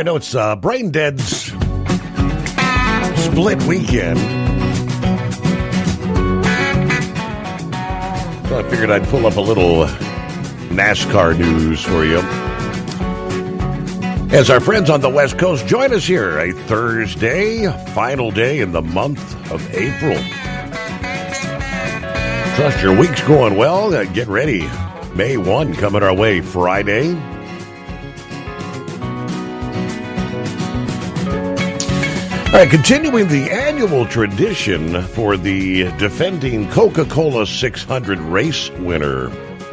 know it's Brain Dead's split weekend. So I figured I'd pull up a little NASCAR news for you. As our friends on the West Coast join us here, a Thursday, final day in the month of April. Trust your week's going well. Get ready. May 1 coming our way Friday. All right, continuing the annual tradition for the defending Coca-Cola 600 race winner.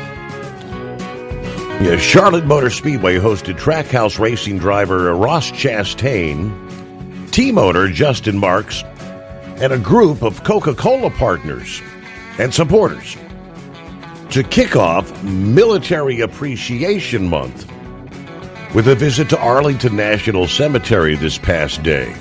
Charlotte Motor Speedway hosted Trackhouse racing driver Ross Chastain, team owner Justin Marks, and a group of Coca-Cola partners and supporters to kick off Military Appreciation Month with a visit to Arlington National Cemetery this past day.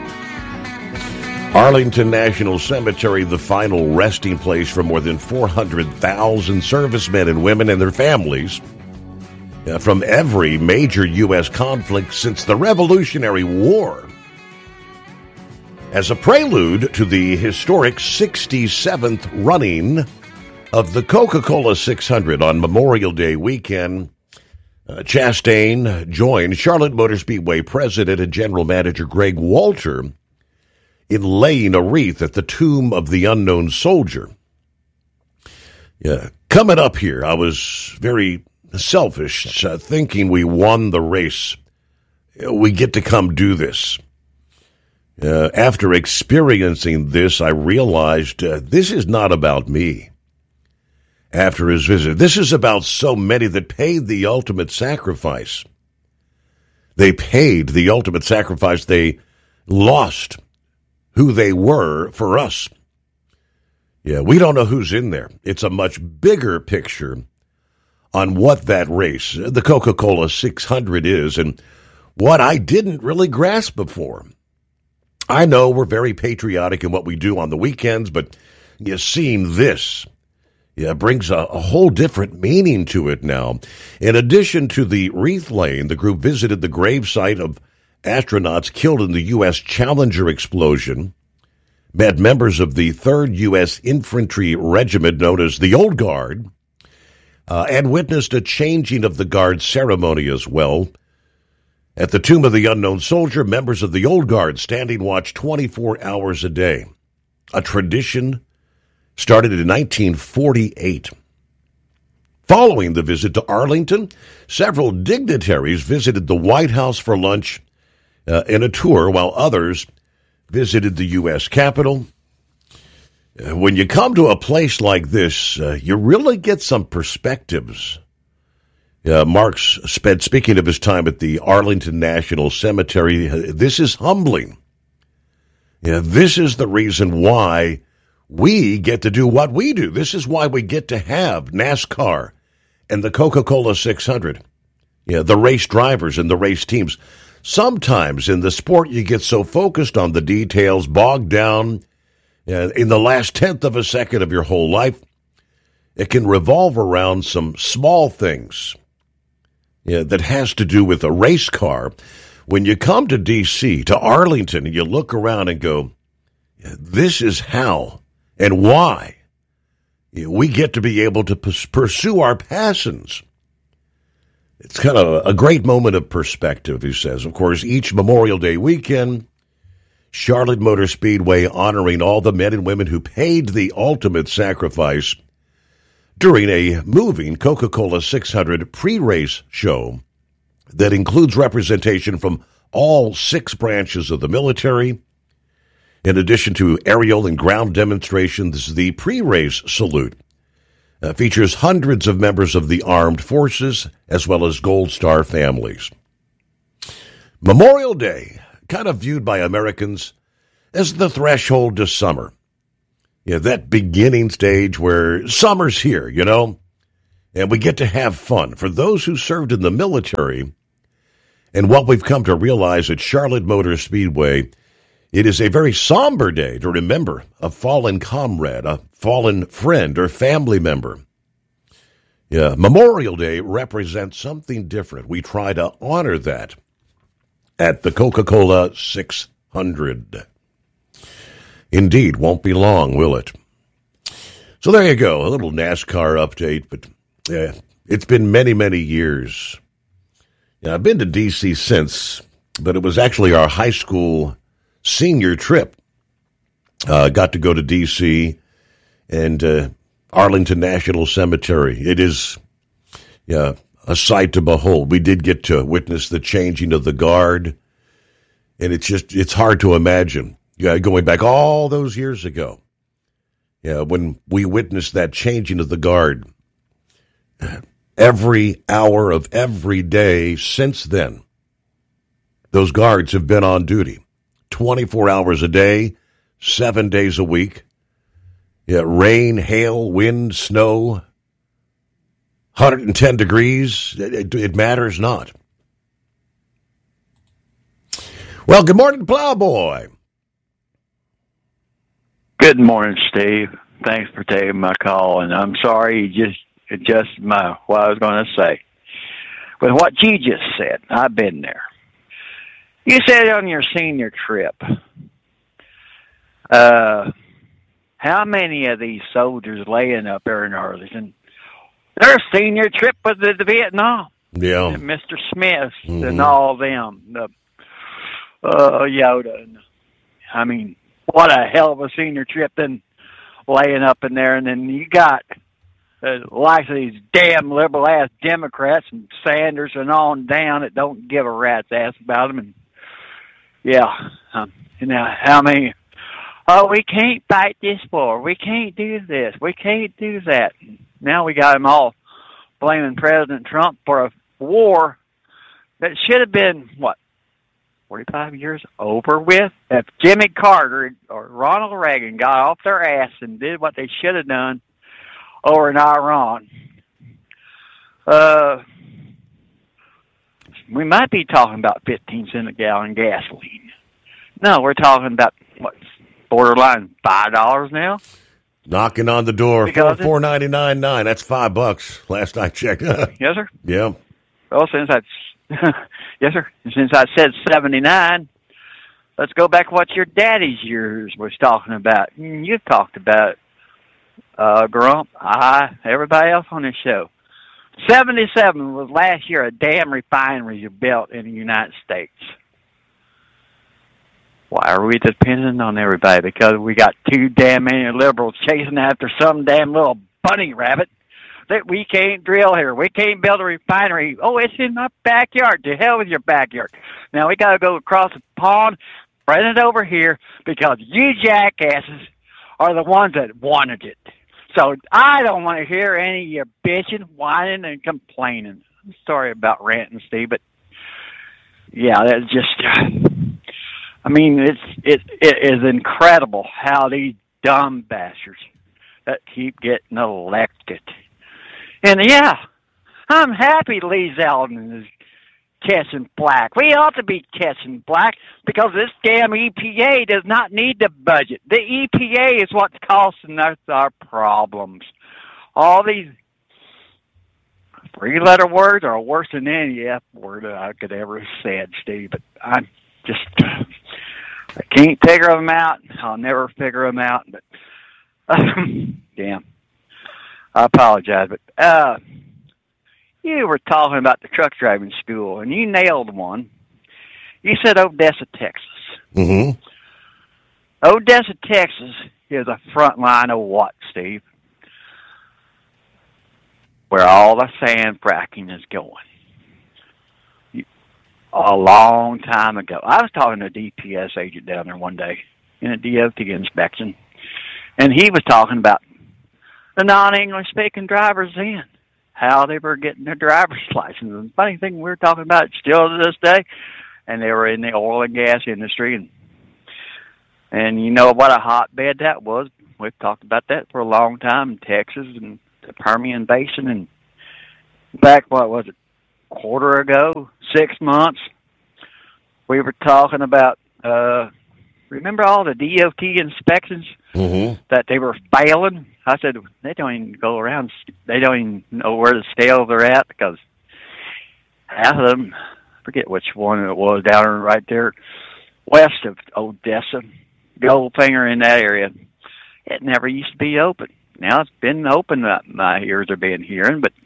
Arlington National Cemetery, the final resting place for more than 400,000 servicemen and women and their families from every major U.S. conflict since the Revolutionary War. As a prelude to the historic 67th running of the Coca-Cola 600 on Memorial Day weekend, Chastain joined Charlotte Motor Speedway President and General Manager Greg Walter in laying a wreath at the tomb of the unknown soldier. Coming up here, I was very selfish, thinking we won the race. We get to come do this. After experiencing this, I realized this is not about me. After his visit, this is about so many that paid the ultimate sacrifice. They paid the ultimate sacrifice. They lost who they were for us. We don't know who's in there. It's a much bigger picture on what that race, the Coca-Cola 600, is and what I didn't really grasp before. I know we're very patriotic in what we do on the weekends, but seeing this brings a whole different meaning to it now. In addition to the wreath laying, the group visited the gravesite of astronauts killed in the U.S. Challenger explosion, met members of the 3rd U.S. Infantry Regiment, known as the Old Guard, and witnessed a changing of the Guard ceremony as well. At the tomb of the unknown soldier, members of the Old Guard standing watch 24 hours a day, a tradition started in 1948. Following the visit to Arlington, several dignitaries visited the White House for lunch in a tour, while others visited the U.S. Capitol. When you come to a place like this, you really get some perspectives. Marks spent, speaking of his time at the Arlington National Cemetery, this is humbling. This is the reason why we get to do what we do. This is why we get to have NASCAR and the Coca-Cola 600. The race drivers and the race teams. Sometimes in the sport, you get so focused on the details, bogged down in the last tenth of a second of your whole life, it can revolve around some small things that has to do with a race car. When you come to D.C., to Arlington, and you look around and go, this is how and why we get to be able to pursue our passions. It's kind of a great moment of perspective, he says. Of course, each Memorial Day weekend, Charlotte Motor Speedway honoring all the men and women who paid the ultimate sacrifice during a moving Coca-Cola 600 pre-race show that includes representation from all 6 branches of the military. In addition to aerial and ground demonstrations, the pre-race salute features hundreds of members of the armed forces as well as Gold Star families. Memorial Day, kind of viewed by Americans as the threshold to summer. That beginning stage where summer's here, and we get to have fun. For those who served in the military, and what we've come to realize at Charlotte Motor Speedway, it is a very somber day to remember a fallen comrade, a fallen friend or family member. Memorial Day represents something different. We try to honor that. at the Coca-Cola 600. Indeed, won't be long, will it? So there you go, a little NASCAR update, but it's been many, many years. I've been to D.C. since, but it was actually our high school senior trip. Got to go to D.C. and Arlington National Cemetery. It is a sight to behold. We did get to witness the changing of the guard, and it's hard to imagine. Going back all those years ago, when we witnessed that changing of the guard, every hour of every day since then, those guards have been on duty 24 hours a day, 7 days a week. Rain, hail, wind, snow, 110 degrees, it matters not. Well, good morning, Plowboy. Good morning, Steve. Thanks for taking my call, and I'm sorry just what I was going to say. But what you just said, I've been there. You said on your senior trip, how many of these soldiers laying up there in Arlington, their senior trip was to Vietnam? Yeah. And Mr. Smith and all them, Yoda. I mean, what a hell of a senior trip then laying up in there. And then you got the likes of these damn liberal-ass Democrats and Sanders and on down that don't give a rat's ass about them. And, how many... Oh, we can't fight this war. We can't do this. We can't do that. Now we got them all blaming President Trump for a war that should have been, 45 years over with? If Jimmy Carter or Ronald Reagan got off their ass and did what they should have done over in Iran, we might be talking about 15 cents a gallon gasoline. No, we're talking about, borderline $5 now? Knocking on the door, $4.99.9. That's $5 last I checked. Yes, sir? Yeah. Well, yes, sir. Since I said 79, let's go back to what your daddy's years was talking about. You've talked about Grump, everybody else on this show. 77 was last year a damn refinery you built in the United States. Why are we dependent on everybody? Because we got too damn many liberals chasing after some damn little bunny rabbit that we can't drill here. We can't build a refinery. Oh, it's in my backyard. To hell with your backyard. Now we got to go across the pond, bring it over here, because you jackasses are the ones that wanted it. So I don't want to hear any of your bitching, whining, and complaining. I'm sorry about ranting, Steve, but that's just... I mean, it is incredible how these dumb bastards that keep getting elected. And I'm happy Lee Zeldin is catching black. We ought to be catching black because this damn EPA does not need the budget. The EPA is what's costing us our problems. All these three-letter words are worse than any F word that I could ever have said, Steve. But I can't figure them out. I'll never figure them out. But damn, I apologize. But you were talking about the truck driving school, and you nailed one. You said Odessa, Texas. Mm-hmm. Odessa, Texas is a front line of what, Steve? Where all the sand fracking is going. A long time ago. I was talking to a DPS agent down there one day in a DOT inspection, and he was talking about the non-English speaking drivers then, how they were getting their driver's license. And the funny thing, we were talking about it still to this day, and they were in the oil and gas industry, and you know what a hotbed that was. We've talked about that for a long time in Texas and the Permian Basin, and back, what was it, quarter ago, 6 months, we were talking about, remember all the DOT inspections that they were failing? I said, they don't even go around, they don't even know where the scales are at, because half of them forget which one it was, down right there west of Odessa, Goldfinger in that area. It never used to be open. Now it's been open. My ears are being hearing, but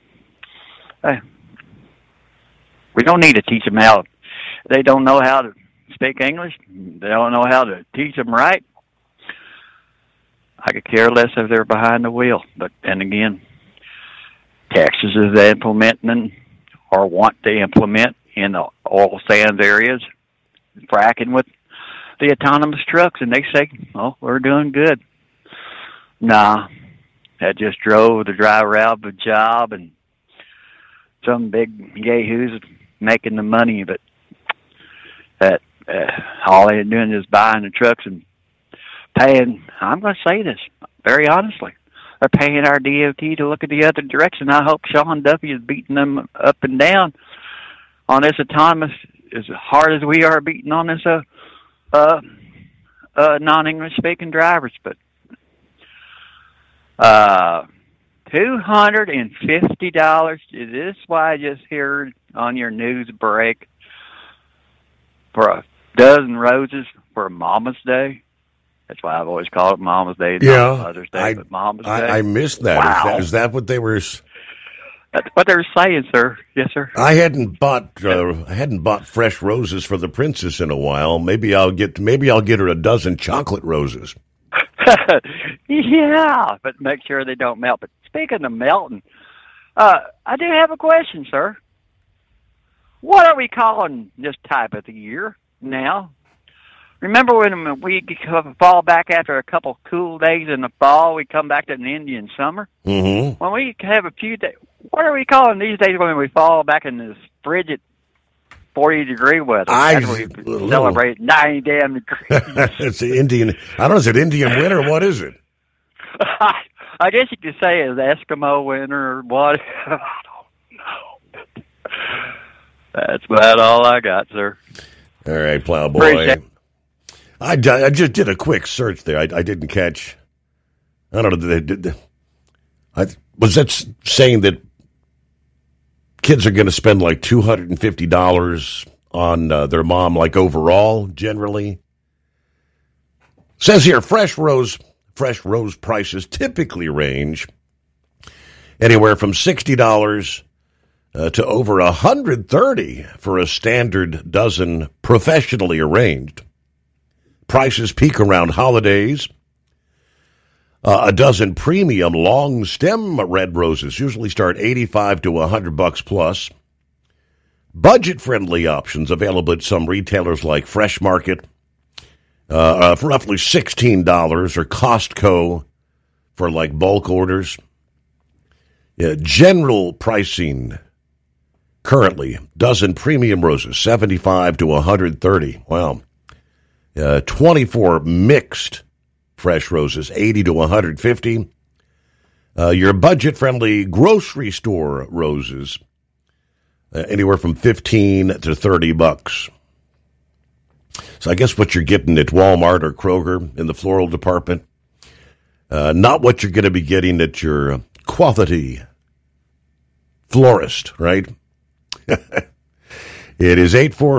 we don't need to teach them how. They don't know how to speak English. They don't know how to teach them right. I could care less if they're behind the wheel. But then again, Texas is implementing or want to implement in the oil sands areas, fracking with the autonomous trucks, and they say, "Oh, we're doing good." Nah, that just drove the driver out of the job, and some big yahoos making the money, but that all they're doing is buying the trucks and paying. I'm going to say this very honestly. They're paying our DOT to look at the other direction. I hope Sean Duffy is beating them up and down on this autonomous as hard as we are beating on this non-English speaking drivers. But $250. Is this why I just heard on your news break for a dozen roses for Mama's Day? That's why I've always called it Mama's Day, not Mother's Day, but Mama's Day. I missed that. Wow. Is that what they were? That's what they were saying, sir. Yes, sir. I hadn't bought fresh roses for the princess in a while. Maybe I'll get her a dozen chocolate roses. Yeah, but make sure they don't melt. But speaking of melting, I do have a question, sir. What are we calling this type of the year now? Remember when we fall back after a couple cool days in the fall, we come back to an Indian summer? Mm-hmm. When we have a few days, what are we calling these days when we fall back in this frigid 40-degree weather? We celebrate 90 damn degrees. It's the Indian. I don't know. Is it Indian winter? What is it? I guess you could say it's Eskimo winter or what. I don't know. That's about all I got, sir. All right, Plowboy. I just did a quick search there. I didn't catch. I don't know. Was that saying that kids are going to spend like $250 on their mom, like overall, generally? Says here, fresh rose prices typically range anywhere from $60 to over $130 for a standard dozen professionally arranged. Prices peak around holidays. A dozen premium long stem red roses usually start $85 to $100 plus. Budget-friendly options available at some retailers like Fresh Market for roughly $16, or Costco for like bulk orders. General pricing currently, dozen premium roses, $75 to $130. Wow. 24 mixed fresh roses, $80 to $150. Your budget-friendly grocery store roses, anywhere from $15 to $30. So I guess what you're getting at Walmart or Kroger in the floral department, not what you're going to be getting at your quality florist, right? It is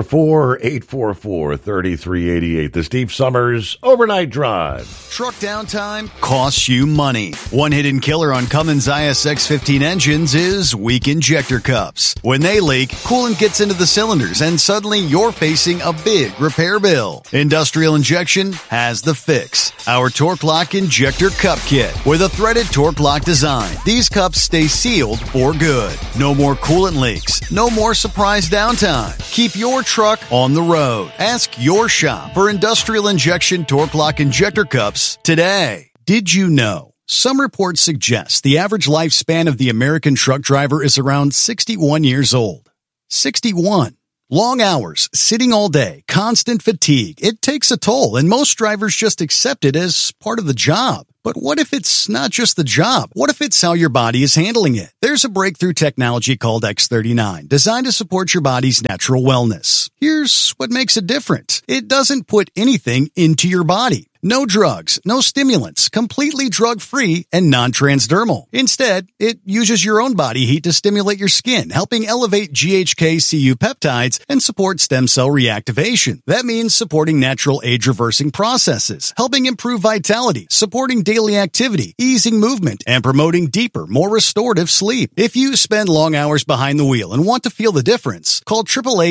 844-844-3388. The Steve Summers Overnight Drive. Truck downtime costs you money. One hidden killer on Cummins ISX-15 engines is weak injector cups. When they leak, coolant gets into the cylinders and suddenly you're facing a big repair bill. Industrial Injection has the fix. Our Torque Lock Injector Cup Kit with a threaded Torque Lock design. These cups stay sealed for good. No more coolant leaks. No more surprise downtime. Keep your truck on the road. Ask your shop for Industrial Injection Torque Lock Injector Cups today. Did you know? Some reports suggest the average lifespan of the American truck driver is around 61 years old. 61. Long hours, sitting all day, constant fatigue. It takes a toll, and most drivers just accept it as part of the job. But what if it's not just the job? What if it's how your body is handling it? There's a breakthrough technology called X39, designed to support your body's natural wellness. Here's what makes it different. It doesn't put anything into your body. No drugs, no stimulants, completely drug-free and non-transdermal. Instead, it uses your own body heat to stimulate your skin, helping elevate GHK-Cu peptides and support stem cell reactivation. That means supporting natural age-reversing processes, helping improve vitality, supporting daily activity, easing movement, and promoting deeper, more restorative sleep. If you spend long hours behind the wheel and want to feel the difference, call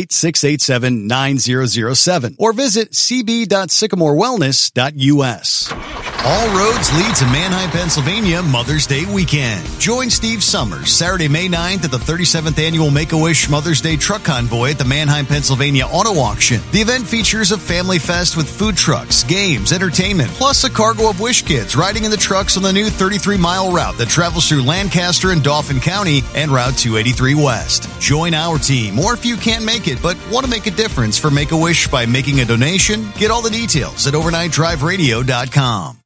888-687-9007 or visit cb.sycamorewellness.us. All roads lead to Manheim, Pennsylvania Mother's Day weekend. Join Steve Summers Saturday, May 9th at the 37th Annual Make-A-Wish Mother's Day Truck Convoy at the Manheim, Pennsylvania Auto Auction. The event features a family fest with food trucks, games, entertainment, plus a cargo of Wish Kids riding in the trucks on the new 33-mile route that travels through Lancaster and Dauphin County and Route 283 West. Join our team, or if you can't make it but want to make a difference for Make-A-Wish by making a donation, get all the details at overnightdriveradio.com.